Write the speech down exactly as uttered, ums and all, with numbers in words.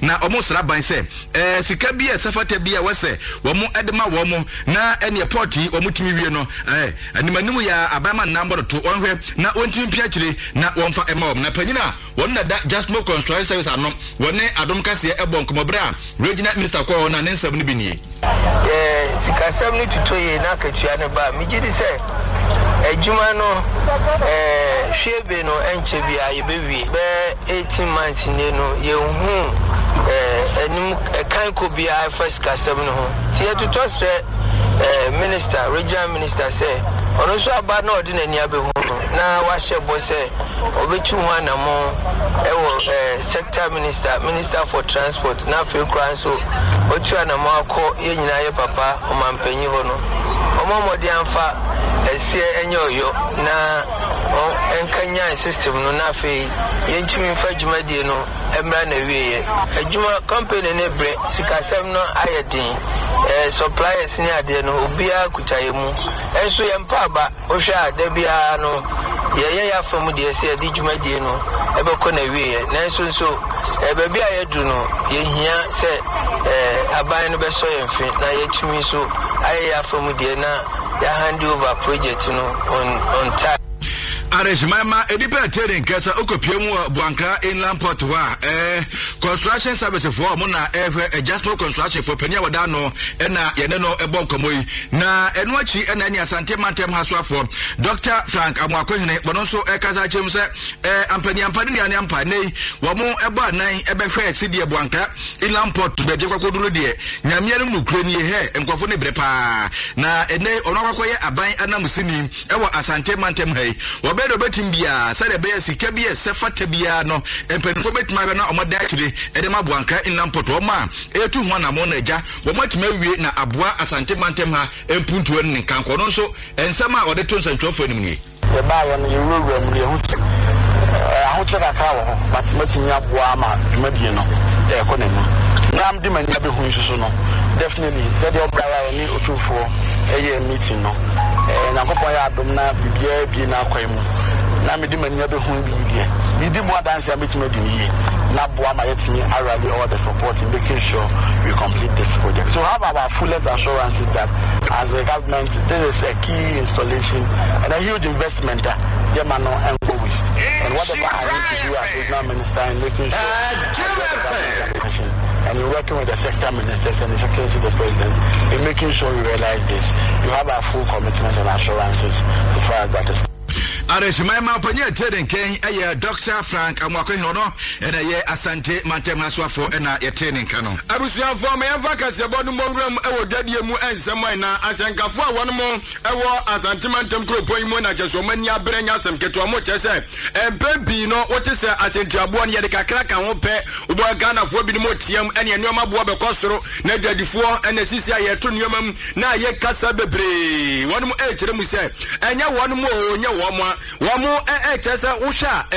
na omo sra ban se eh sika bi e safata bi a wese wo mo edema wo mo na ene port yi omo timi wie no eh animanimu ya abama number to onhwe na ontimi pia kire na wonfa ema wo na panyina won na da just more construction service ano woni adom kase e bon komobra regional minister ko na nensam ni bi ni eh sika seven to two ye na katua ne ba mi gidi se ejuma no eh hwebe no enche bia ye bewie be eighteen months ne no ye hu eh enim kan ko bia first ka seven ho tie to to se eh minister regional minister say ono so aba na odi na ni abehu na wa shebo say obetu ho anamo e wo eh sector minister minister for transport na fe kran so otu anamo akọ ye nyina ye papa o mampanyi ho no omo modi amfa esie enyoyo na enkanya system no na fe yentumi fa dwumadie no emra na wiye adwuma company ne bre sikasem no ayedin eh suppliers ni ade no obia kutayemu enso yempa aba ohwa da bia no yeye ya fam de ese ade dwumadie no ebekọ na wiye na enso nso ebe bia yedu no yehia se eh aban no beso yemfe na yetumi so aye ya fam de na ya hand over project no on on time. Arishmama edipa trading kesa okopiemu Buankra inland port wa eh construction service for mo na ehwe adjustment construction for penia wada no na ye ne no ebon komoyi na enu achi na ni asante mantem hasoafo Doctor Frank Amwakohene bono so ekaza chem se eh ampani ampani ni ampa nei wo mo ebo anan ebehwe sidie Buankra inland port be je kwakoduro de nyamiere mu kuro ni he enkofo ne brepa na ene ono kwakoye aban anamusini ewo asante mantem hai bedo betim bia sare be sika bia sefata bia no empenfo betima be na omoda akire ede ma Buankra inland port o ma etu ho na mo na ja wo matima wie na aboa asante mantem ha empuntuo ne kanko no so ensema ode to nsantwofo anim ni ye ba ye no ye wura mu ye hu ahu tira ka wo but matimi aboa ma dwumadie no e ko ne no nam di manya be hu nsusu no definitely said your brother ni otufo eye meeting no eh na kopon ya adom na bibia bi na kwaimu na me di manya be hu bi bi bi di mo adanse ametima di ni na boa ma yetimi already all the support in making sure we complete this project. So have our fullest assurances that as a government this is a key installation and a huge investment that the man no and go waste. And whatever I need to do as regional minister in making sure uh, and we're working with the sector ministers and the secretary to the president in making sure we realize this. You have our full commitment and assurances so far as that is. Arishmama panye trading ken aye Doctor Frank Amwakohene no ena ye asante mantem hasoafo ena ye training kano abusuafo me yamfa kase bodu mowram ewo dadie mu ensem na asenkafo a wono mo ewo asante mantem kropon mu na cheso mani abrenya asem keto mo chese empebi no wote se asentuabo ne ye de kakra ka ho pe ubo Ghana fo bi mo tiam ene enoma bo be kosoro na dadifo ene sisi aye to nneomam na ye kasa bebre wono mo e kire mu se enya wono mo onye wo mo Wamu e e chesa usha